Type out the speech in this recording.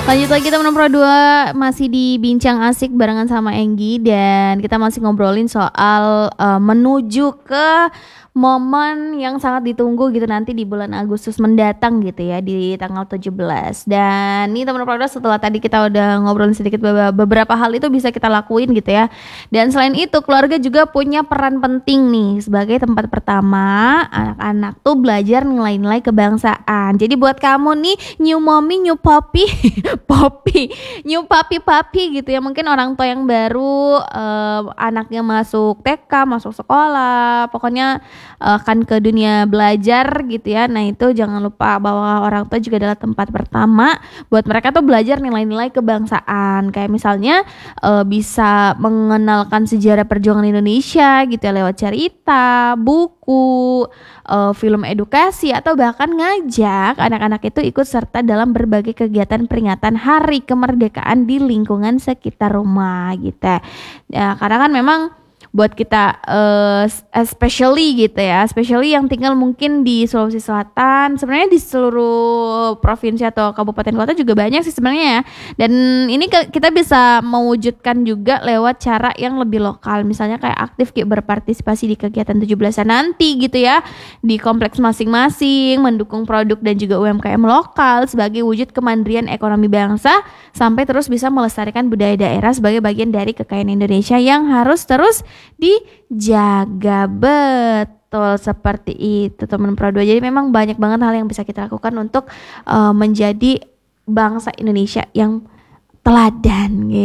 Lanjut lagi teman Pro 2, masih di Bincang Asik barengan sama Enggi, dan kita masih ngobrolin soal menuju ke momen yang sangat ditunggu gitu nanti di bulan Agustus mendatang gitu ya, di tanggal 17. Dan nih teman Pro 2, setelah tadi kita udah ngobrolin sedikit beberapa hal itu bisa kita lakuin gitu ya. Dan selain itu keluarga juga punya peran penting nih sebagai tempat pertama anak-anak tuh belajar nilai-nilai kebangsaan. Jadi buat kamu nih new mommy, new poppy new papi gitu ya, mungkin orang tua yang baru anaknya masuk TK, masuk sekolah, pokoknya akan ke dunia belajar gitu ya. Nah itu jangan lupa bahwa orang tua juga adalah tempat pertama buat mereka tuh belajar nilai-nilai kebangsaan, kayak misalnya bisa mengenalkan sejarah perjuangan Indonesia gitu ya lewat cerita, buku, film edukasi, atau bahkan ngajak anak-anak itu ikut serta dalam berbagai kegiatan peringatan Hari Kemerdekaan di lingkungan sekitar rumah gitu ya. Karena kan memang buat kita especially gitu ya, especially yang tinggal mungkin di Sulawesi Selatan, sebenarnya di seluruh provinsi atau kabupaten kota juga banyak sih sebenarnya ya. Dan ini kita bisa mewujudkan juga lewat cara yang lebih lokal, misalnya kayak aktif kayak berpartisipasi di kegiatan 17-an nanti gitu ya, di kompleks masing-masing, mendukung produk dan juga UMKM lokal sebagai wujud kemandirian ekonomi bangsa, sampai terus bisa melestarikan budaya daerah sebagai bagian dari kekayaan Indonesia yang harus terus dijaga. Betul seperti itu teman Pro 2. Jadi memang banyak banget hal yang bisa kita lakukan untuk menjadi bangsa Indonesia yang teladan gitu.